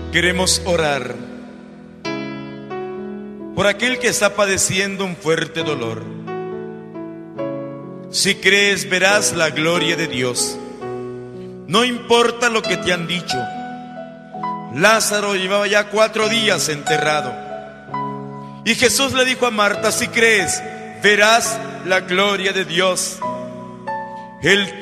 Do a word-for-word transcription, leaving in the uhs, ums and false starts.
Queremos orar por aquel que está padeciendo un fuerte dolor. Si crees, verás la gloria de Dios. No importa lo que te han dicho. Lázaro llevaba ya cuatro días enterrado. Y Jesús le dijo a Marta: si crees, verás la gloria de Dios. Él